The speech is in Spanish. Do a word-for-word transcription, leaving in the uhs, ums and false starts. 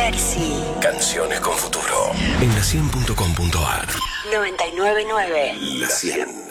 Sexy. Canciones con futuro. En la cien punto com punto ar. noventa y nueve punto nueve. La cien.